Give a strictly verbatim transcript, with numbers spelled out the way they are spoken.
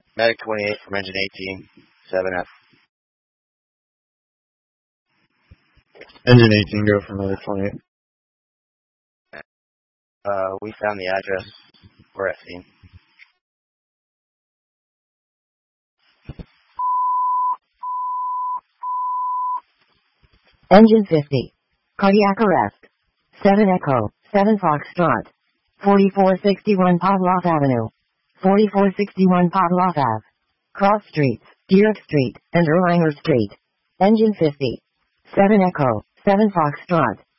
Medic twenty-eight from engine eighteen, seven F. Engine eighteen, go for Medic twenty-eight. Uh, we found the address. We're at scene. Engine fifty. Cardiac arrest. seven Echo, seven Foxtrot. forty-four sixty-one Pavlov Avenue. forty-four sixty-one Pavlov Ave. Cross Streets, Dierck Street, and Erlanger Street. Engine fifty. seven Echo, seven Foxtrot.